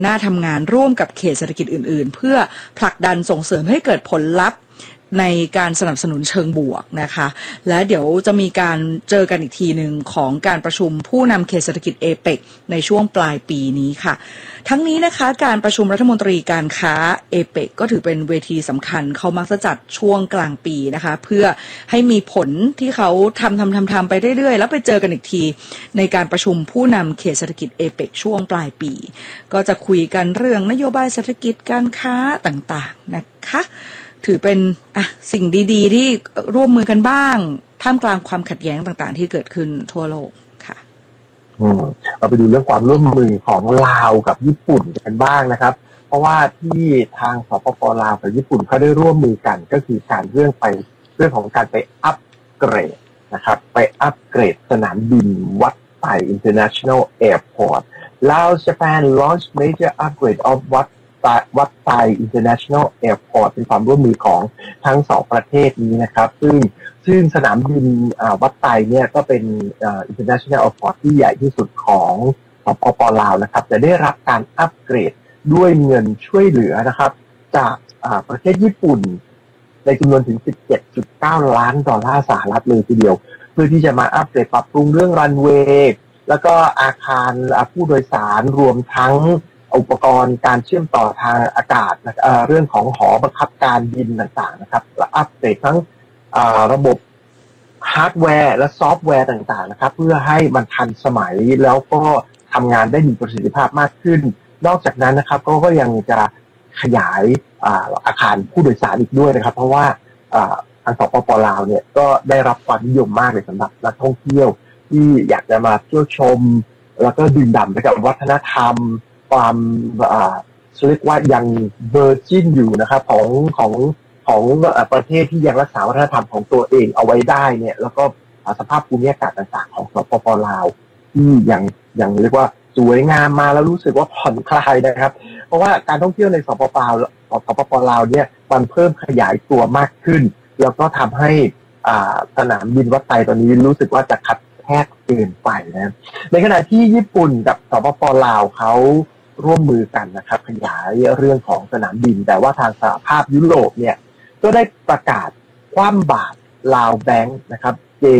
หน้าทำงานร่วมกับเขตเศรษฐกิจอื่นๆเพื่อผลักดันส่งเสริมให้เกิดผลลัพธ์ในการสนับสนุนเชิงบวกนะคะและเดี๋ยวจะมีการเจอกันอีกทีหนึ่งของการประชุมผู้นำเขตเศรษฐกิจเอเปกในช่วงปลายปีนี้ค่ะทั้งนี้นะคะการประชุมรัฐมนตรีการค้าเอเปกก็ถือเป็นเวทีสำคัญเขามักจะจัดช่วงกลางปีนะคะเพื่อให้มีผลที่เขาทำไปเรื่อยๆแล้วไปเจอกันอีกทีในการประชุมผู้นำเขตเศรษฐกิจเอเปกช่วงปลายปีก็จะคุยกันเรื่องนโยบายเศรษฐกิจการค้าต่างๆนะคะถือเป็นสิ่งดีๆที่ร่วมมือกันบ้างท่ามกลางความขัดแย้งต่างๆที่เกิดขึ้นทั่วโลกค่ะเราไปดูเรื่องความร่วมมือของลาวกับญี่ปุ่นกันบ้างนะครับเพราะว่าที่ทางสปป.ลาวกับญี่ปุ่นเขาได้ร่วมมือกันก็คือการเรื่องของการไปอัปเกรดนะครับไปอัปเกรดสนามบินวัดไต่ International Airport Laos Japan launched major upgrade ofวัดไต่ International Airport เป็นความร่วมมือของทั้งสองประเทศนี้นะครับซึ่งสนามบินวัดไต่เนี่ยก็เป็นInternational Airport ที่ใหญ่ที่สุดของสปป.ลาวนะครับจะได้รับการอัปเกรดด้วยเงินช่วยเหลือนะครับจากประเทศญี่ปุ่นในจำนวนถึง 17.9 ล้านดอลลาร์สหรัฐเลยทีเดียวเพื่อที่จะมาอัปเกรดปรับปรุงเรื่องรันเวย์แล้วก็อาคารผู้โดยสารรวมทั้งอุปกรณ์การเชื่อมต่อทางอากาศเรื่องของหอบังคับการบินต่างๆนะครับและอัปเกรดทั้งระบบฮาร์ดแวร์และซอฟต์แวร์ต่างๆนะครับเพื่อให้มันทันสมัยแล้วก็ทำงานได้มีประสิทธิภาพมากขึ้นนอกจากนั้นนะครับก็ยังจะขยายอาคารผู้โดยสารอีกด้วยนะครับเพราะว่าทางสปป.ลาวเนี่ยก็ได้รับความนิยมมากเลยสำหรับนักท่องเที่ยวที่อยากจะมาเที่ยวชมแล้วก็ดื่มด่ำไปกับวัฒนธรรมความเรียกว่ายังเวอร์จินอยู่นะครับของประเทศที่ยังรักษาวัฒนธรรมของตัวเองเอาไว้ได้เนี่ยแล้วก็สภาพภูมิอากาศต่างๆของสปป.ลาวที่ยังเรียกว่าสวยงามมาแล้วรู้สึกว่าผ่อนคลายนะครับเพราะว่าการท่องเที่ยวในสปป.ลาวเนี่ยมันเพิ่มขยายตัวมากขึ้นแล้วก็ทำให้สนามบินวัดไต่ตอนนี้รู้สึกว่าจะคับแคบเกินไปนะในขณะที่ญี่ปุ่นกับสปป.ลาวเขาร่วมมือกันนะครับขยายเรื่องของสนามบินแต่ว่าทางสหภาพยุโรปเนี่ยก็ได้ประกาศคว่ำบาตรลาวแบงค์นะครับ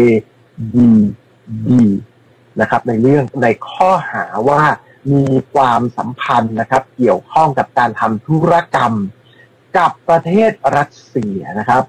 JDB นะครับในข้อหาว่ามีความสัมพันธ์นะครับเกี่ยวข้องกับการทำธุรกรรมกับประเทศรัสเซียนะครับ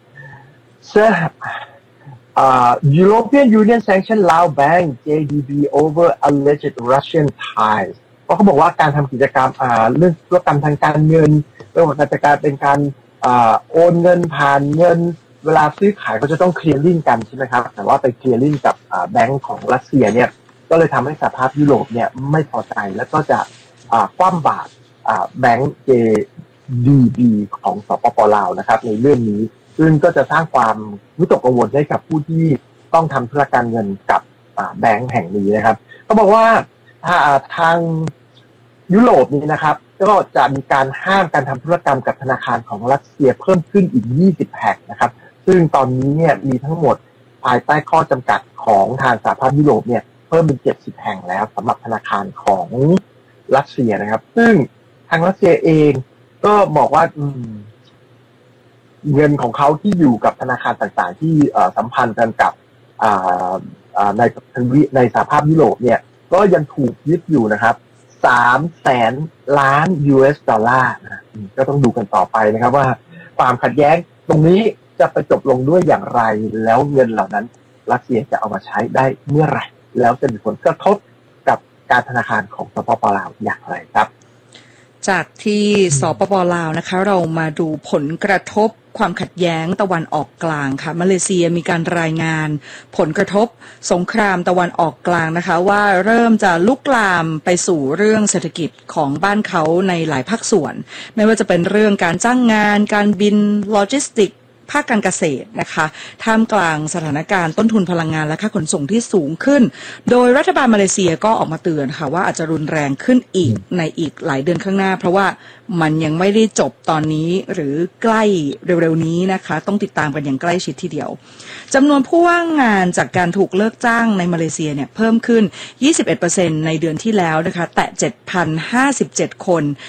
European Union sanctioned Lao Bank JDB over alleged Russian ties เพราะเขาบอกว่าการทำกิจกรรมเรื่องธุรกรรมทางการเงินเรื่องของการเป็นการโอนเงินผ่านเงินเวลาซื้อขายก็จะต้องเคลียร์ลิงกันใช่ไหมครับแต่ว่าไปเคลียร์ลิงกับแบงก์ของรัสเซียเนี่ยก็เลยทำให้สหภาพยุโรปเนี่ยไม่พอใจแล้วก็จะคว่ำบาตรแบงก์ JDB ของสปป.ลาวนะครับในเรื่องนี้ซึ่งก็จะสร้างความวิตกกังวลให้กับผู้ที่ต้องทำธุรการเงินกับแบงก์แห่งนี้นะครับเขาบอกว่าทางยุโรปนี้นะครับก็จะมีการห้ามการทำธุรกรรมกับธนาคารของรัสเซียเพิ่มขึ้นอีก20แห่งนะครับซึ่งตอนนี้เนี่ยมีทั้งหมดภายใต้ข้อจำกัดของทางสหภาพยุโรปเนี่ยเพิ่มเป็น70แห่งแล้วสำหรับธนาคารของรัสเซียนะครับซึ่งทางรัสเซียเองก็บอกว่าเงินของเขาที่อยู่กับธนาคารต่างๆที่สัมพันธ์กันกับในสหภาพยุโรปเนี่ยก็ยังถูกยึดอยู่นะครับ300,000 ล้าน US ดอลลาร์นะก็ต้องดูกันต่อไปนะครับว่าความขัดแย้งตรงนี้จะไปจบลงด้วยอย่างไรแล้วเงินเหล่านั้นรัสเซียจะเอามาใช้ได้เมื่อไหร่แล้วจะมีผลกระทบกับการธนาคารของสปป.ลาวอย่างไรครับจากที่สปป.ลาวนะคะเรามาดูผลกระทบความขัดแย้งตะวันออกกลางค่ะมาเลเซียมีการรายงานผลกระทบสงครามตะวันออกกลางนะคะว่าเริ่มจะลุกลามไปสู่เรื่องเศรษฐกิจของบ้านเขาในหลายภาคส่วนไม่ว่าจะเป็นเรื่องการจ้างงานการบินโลจิสติกภาคการเกษตรนะคะท่ามกลางสถานการณ์ต้นทุนพลังงานและค่าขนส่งที่สูงขึ้นโดยรัฐบาลมาเลเซียก็ออกมาเตือนค่ะว่าอาจจะรุนแรงขึ้นอีกในอีกหลายเดือนข้างหน้าเพราะว่ามันยังไม่ได้จบตอนนี้หรือใกล้เร็วๆนี้นะคะต้องติดตามกันอย่างใกล้ชิดทีเดียวจำนวนผู้ว่างงานจากการถูกเลิกจ้างในมาเลเซียเนี่ยเพิ่มขึ้น 21% ในเดือนที่แล้วนะคะแต่ 7,057 คน